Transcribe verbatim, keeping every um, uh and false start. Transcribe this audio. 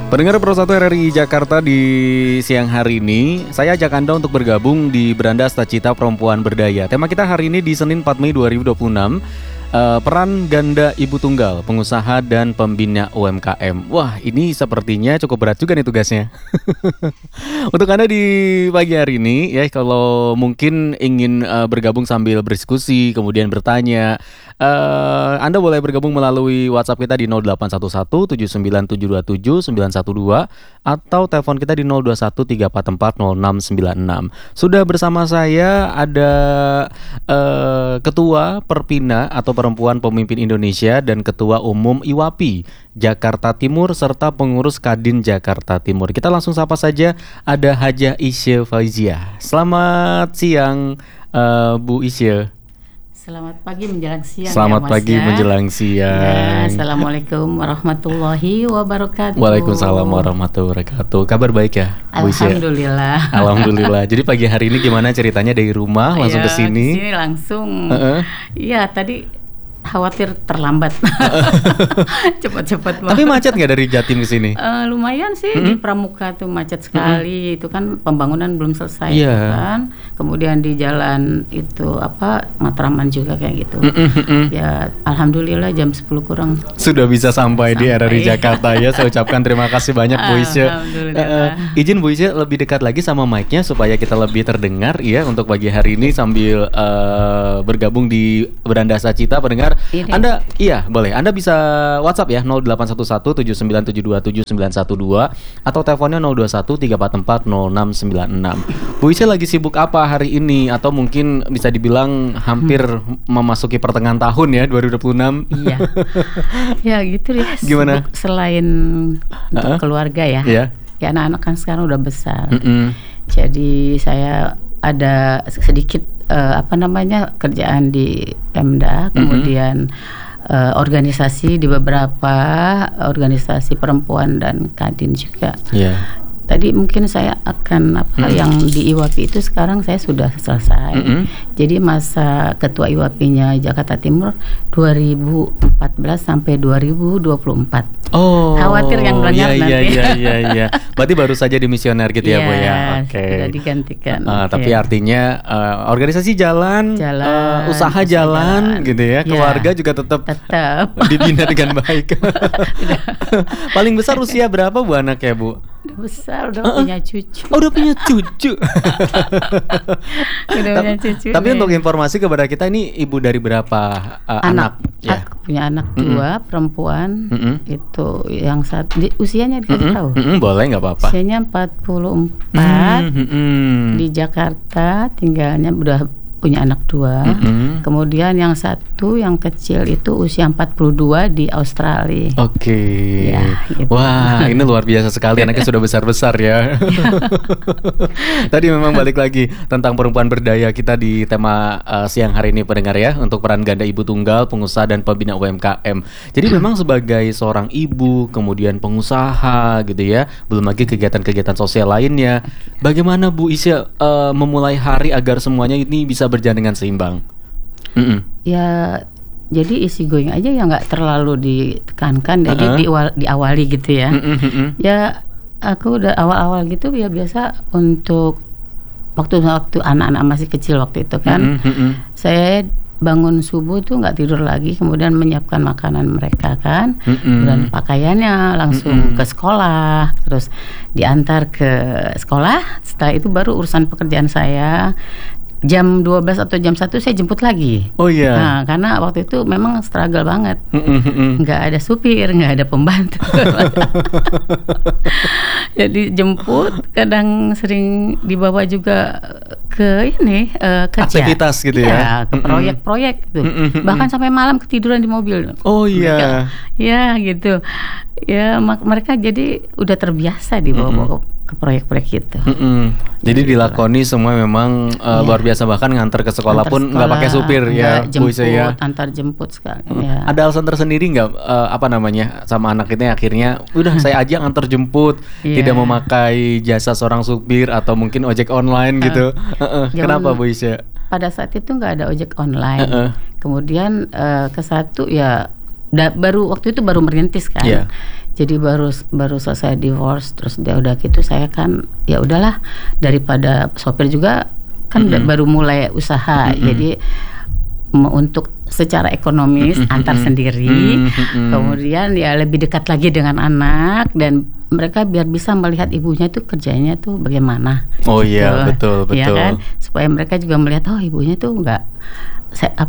Pendengar Pro satu R R I Jakarta, di siang hari ini saya ajak Anda untuk bergabung di Beranda Stacita Perempuan Berdaya. Tema kita hari ini di Senin empat Mei dua ribu dua puluh enam, uh, peran ganda ibu tunggal, pengusaha dan pembina U M K M. Wah, ini sepertinya cukup berat juga nih tugasnya. Untuk Anda di pagi hari ini ya, kalau mungkin ingin uh, bergabung sambil berdiskusi kemudian bertanya, uh, Anda boleh bergabung melalui WhatsApp kita di nol delapan satu satu tujuh sembilan tujuh dua tujuh sembilan satu dua atau telepon kita di nol dua satu tiga empat empat nol enam sembilan enam. Sudah bersama saya ada uh, Ketua Perpina atau Perempuan Pemimpin Indonesia dan Ketua Umum I W A P I Jakarta Timur serta pengurus Kadin Jakarta Timur. Kita langsung sapa saja, ada Hajah Isya Fauzia. Selamat siang uh, Bu Isya. Selamat pagi menjelang siang. Selamat ya, Mas, pagi ya. menjelang siang. Ya, Assalamualaikum warahmatullahi wabarakatuh. Waalaikumsalam warahmatullahi wabarakatuh. Kabar baik ya, Bu Isya? Alhamdulillah. Alhamdulillah. Jadi pagi hari ini gimana ceritanya, dari rumah langsung ke sini? Ke sini langsung. Uh-uh. Iya, tadi khawatir terlambat. Cepat-cepat. Tapi macet nggak dari Jatim ke sini? Uh, lumayan sih, mm-hmm. di Pramuka tuh macet sekali. Mm-hmm. Itu kan pembangunan belum selesai, yeah. kan. Kemudian di jalan itu apa Matraman juga kayak gitu. Mm-hmm. Ya, alhamdulillah jam sepuluh kurang sudah bisa sampai, sampai. di R R I Jakarta ya. Saya ucapkan terima kasih banyak Bu Isya. Uh, izin Bu Isya lebih dekat lagi sama mic-nya supaya kita lebih terdengar ya untuk pagi hari ini sambil uh, bergabung di Beranda Stacita. Pendengar, ini. Anda iya boleh. Anda bisa WhatsApp ya nol delapan satu satu tujuh sembilan tujuh dua tujuh sembilan satu dua atau teleponnya nol dua satu tiga empat empat nol enam sembilan enam. Bu Isya lagi sibuk apa hari ini, atau mungkin bisa dibilang hampir hmm. memasuki pertengahan tahun ya dua ribu dua puluh enam? Iya. Ya gitu deh. Gimana? Sibuk selain untuk uh-huh. keluarga ya. Yeah. Ya anak-anak kan sekarang udah besar. Mm-mm. Jadi saya ada sedikit uh, apa namanya kerjaan di Pemda, kemudian mm-hmm. uh, organisasi di beberapa organisasi perempuan dan Kadin juga. Yeah. Tadi mungkin saya akan apa mm-hmm. yang di I W A P I itu sekarang saya sudah selesai. Mm-hmm. Jadi masa ketua I W A P I-nya Jakarta Timur dua ribu empat belas sampai dua ribu dua puluh empat. Oh, khawatir yang banyak iya, nanti. Iya iya iya iya. Berarti baru saja dimisioner gitu ya, ya Bu ya. Oke. Okay. Sudah digantikan. Uh, okay. Tapi artinya uh, organisasi jalan, jalan uh, usaha, usaha jalan, jalan gitu ya. Keluarga ya, juga tetap tetap dibina dengan baik. Paling besar usia berapa Bu anaknya, Bu? Udah besar, udah uh-uh. punya cucu. Oh, udah punya cucu. Udah punya cucu. Tapi nih, untuk informasi kepada kita, ini ibu dari berapa uh, anak? anak? Ya. Aku punya anak mm-hmm. dua perempuan. Mm-hmm. Itu yang satu di, usianya dikasih mm-hmm. tahu. Mm-hmm. Boleh, nggak apa-apa. Usianya empat puluh empat mm-hmm. di Jakarta, tinggalnya udah punya anak dua. Mm-hmm. Kemudian yang satu yang kecil itu usia empat puluh dua di Australia. Oke. Okay. Ya, gitu. Wah, ini luar biasa sekali, anaknya sudah besar-besar ya. Tadi memang balik lagi tentang perempuan berdaya kita di tema uh, siang hari ini, pendengar ya, untuk peran ganda ibu tunggal, pengusaha dan pembina U M K M. Jadi memang sebagai seorang ibu, kemudian pengusaha gitu ya, belum lagi kegiatan-kegiatan sosial lainnya. Bagaimana Bu Isya uh, memulai hari agar semuanya ini bisa berjalan dengan seimbang? Mm-mm. Ya, jadi isi going aja ya, nggak terlalu ditekankan, jadi uh-huh. diawali, diawali gitu ya. Mm-mm. Ya, aku udah awal-awal gitu ya biasa untuk waktu-waktu anak-anak masih kecil waktu itu kan, mm-mm. saya bangun subuh tuh nggak tidur lagi, kemudian menyiapkan makanan mereka kan, mm-mm. dan pakaiannya langsung mm-mm. ke sekolah, terus diantar ke sekolah. Setelah itu baru urusan pekerjaan saya. Jam dua belas atau jam satu saya jemput lagi. Oh iya. Nah, karena waktu itu memang struggle banget. Nggak ada supir, nggak ada pembantu. Jadi jemput, kadang sering dibawa juga ke ini uh, kerja. Aktivitas gitu ya. Ya, ke proyek-proyek gitu. Bahkan sampai malam ketiduran di mobil. Oh iya. Ya, gitu. Ya, mak- mereka jadi udah terbiasa dibawa-bawa ke proyek-proyek gitu. Mm-mm. Jadi gitu dilakoni lah. Semua memang uh, ya. Luar biasa, bahkan ngantar ke sekolah antar pun nggak pakai supir ya, jemput, Bu ya. Antar jemput sekali. Mm. Ya. Ada alasan tersendiri nggak uh, apa namanya sama anak ini akhirnya udah saya aja antar jemput, yeah. tidak memakai jasa seorang supir atau mungkin ojek online uh, gitu. Uh-uh. Kenapa Bu Isya? Pada saat itu nggak ada ojek online. Uh-uh. Kemudian uh, ke satu ya da, baru waktu itu baru merintis kan. Yeah. Jadi baru baru selesai divorce, terus dia udah gitu saya kan ya udahlah, daripada sopir juga kan mm-hmm. baru mulai usaha, mm-hmm. jadi untuk secara ekonomis mm-hmm. antar sendiri, mm-hmm. kemudian ya lebih dekat lagi dengan anak, dan mereka biar bisa melihat ibunya tuh kerjanya tuh bagaimana. Oh gitu. Iya betul betul. Ya kan, supaya mereka juga melihat oh ibunya tuh nggak